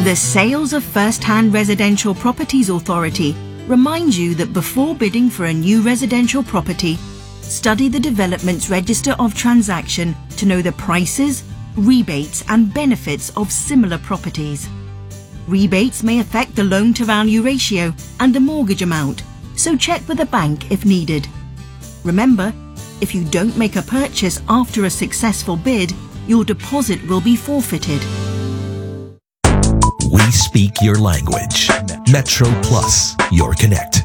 The Sales of First-Hand Residential Properties Authority reminds you that before bidding for a new residential property, study the Development's Register of Transaction to know the prices, rebates and benefits of similar properties. Rebates may affect the loan-to-value ratio and the mortgage amount, so check with a bank if needed. Remember, if you don't make a purchase after a successful bid, your deposit will be forfeited. We speak your language. Metro Plus, your connect.